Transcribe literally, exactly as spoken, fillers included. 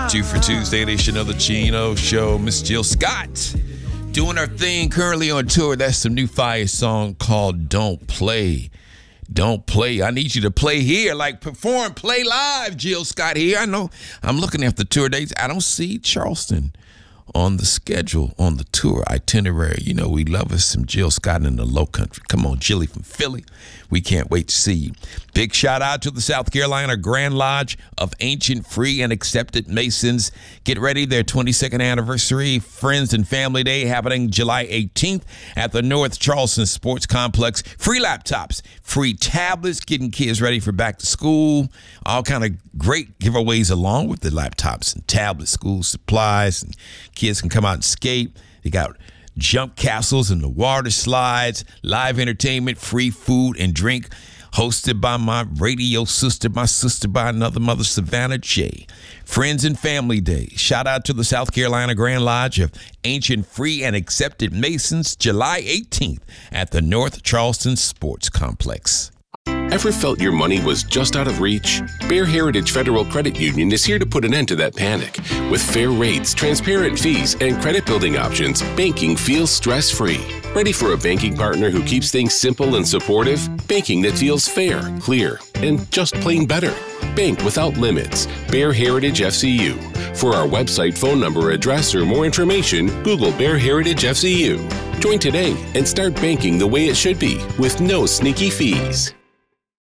Two for Tuesday edition of the Chino Show. Miss Jill Scott doing her thing, currently on tour. That's some new fire song called Don't Play. Don't play. I need you to play here, like perform, play live. Jill Scott here. I know I'm looking at the tour dates. I don't see Charleston on the schedule, on the tour itinerary. You know, we love us some Jill Scott in the low country. Come on, Jilly from Philly. We can't wait to see you. Big shout out to the South Carolina Grand Lodge of Ancient, Free, and Accepted Masons. Get ready, their twenty-second anniversary Friends and Family Day happening July eighteenth at the North Charleston Sports Complex. Free laptops, free tablets, getting kids ready for back to school. All kind of great giveaways along with the laptops and tablets, school supplies, and kids can come out and skate. They got jump castles and the water slides, live entertainment, free food and drink, hosted by my radio sister, my sister by another mother, Savannah J. Friends and Family Day. Shout out to the South Carolina Grand Lodge of Ancient, Free, and Accepted Masons, July eighteenth at the North Charleston Sports Complex. Ever felt your money was just out of reach? Bear Heritage Federal Credit Union is here to put an end to that panic. With fair rates, transparent fees, and credit building options, banking feels stress-free. Ready for a banking partner who keeps things simple and supportive? Banking that feels fair, clear, and just plain better. Bank without limits. Bear Heritage F C U. For our website, phone number, address, or more information, Google Bear Heritage F C U. Join today and start banking the way it should be with no sneaky fees.